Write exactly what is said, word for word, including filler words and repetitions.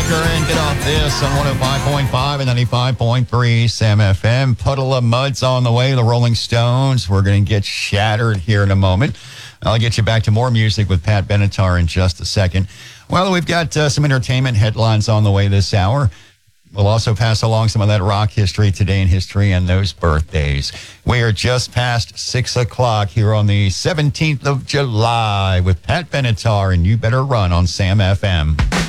Walker and Get Off This on one oh five point five and ninety-five point three Sam F M. Puddle of Mud's on the way, the Rolling Stones. We're going to get shattered here in a moment. I'll get you back to more music with Pat Benatar in just a second. Well, we've got uh, some entertainment headlines on the way this hour. We'll also pass along some of that rock history, today in history, and those birthdays. We are just past six o'clock here on the seventeenth of July with Pat Benatar, and You Better Run on Sam F M.